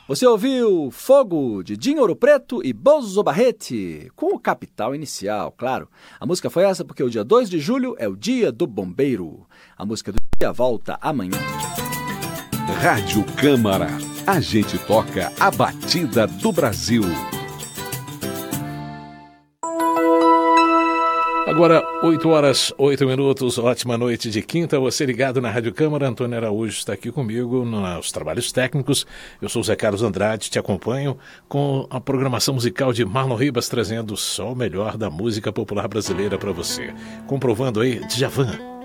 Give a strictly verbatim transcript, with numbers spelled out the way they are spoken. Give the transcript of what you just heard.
Você ouviu Fogo, de Dinho Ouro Preto e Bozo Barrete, com o capital inicial, claro. A música foi essa porque o dia dois de julho é o dia do bombeiro. A música do dia volta amanhã. Rádio Câmara. A gente toca a batida do Brasil. Agora, oito horas, oito minutos, ótima noite de quinta, você ligado na Rádio Câmara, Antônio Araújo está aqui comigo nos trabalhos técnicos, eu sou o Zé Carlos Andrade, te acompanho com a programação musical de Marlon Ribas, trazendo só o melhor da música popular brasileira para você. Comprovando aí, Djavan.